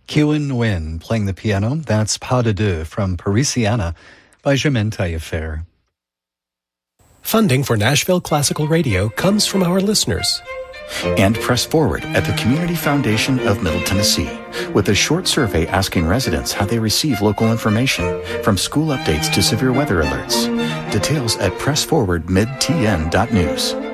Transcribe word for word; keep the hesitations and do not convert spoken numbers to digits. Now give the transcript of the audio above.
Kewin Nguyen playing the piano. That's Pas de Deux from Parisiana by Germaine Taillefer. Funding for Nashville Classical Radio comes from our listeners. And Press Forward at the Community Foundation of Middle Tennessee, with a short survey asking residents how they receive local information, from school updates to severe weather alerts. Details at press forward mid t n dot news.